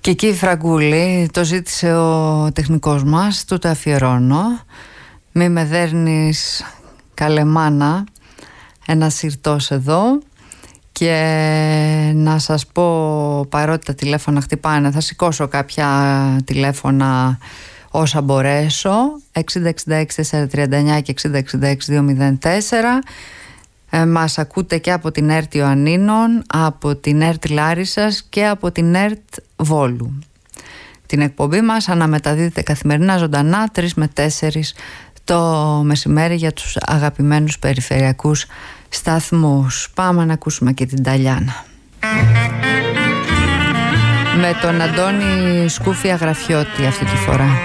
Και εκεί η Φραγκούλη, το ζήτησε ο τεχνικός μας, του το αφιερώνω. Μη με δέρνεις καλεμάνα, ένα συρτός εδώ. Και να σας πω, παρότι τα τηλέφωνα χτυπάνε, θα σηκώσω κάποια τηλέφωνα όσα μπορέσω. 6066-439 και 6066-204. Μας ακούτε και από την ΕΡΤ Ιωαννίνων, από την ΕΡΤ Λάρισσας και από την ΕΡΤ Βόλου. Την εκπομπή μας αναμεταδίδεται καθημερινά ζωντανά 3 με 4 το μεσημέρι για τους αγαπημένους περιφερειακούς σταθμούς. Πάμε να ακούσουμε και την Ταλιάνα με τον Αντώνη Σκούφια Γραφιώτη αυτή τη φορά.